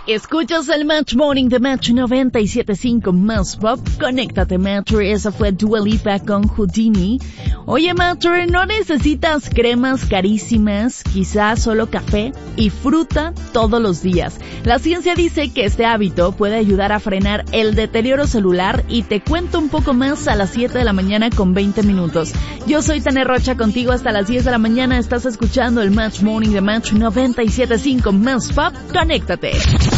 Escuchas el Match Morning de Match 97.5 Más Pop. Conéctate, Matcher. Esa fue Dua Lipa con Houdini. Oye, Matcher, ¿no necesitas cremas carísimas? Quizás solo café y fruta todos los días. La ciencia dice que este hábito puede ayudar a frenar el deterioro celular y te cuento un poco más a las 7 de la mañana con 20 minutos. Yo soy Tania Rocha, contigo hasta las 10 de la mañana. Estás escuchando el Match Morning de Match 97.5 Más Pop. Conéctate.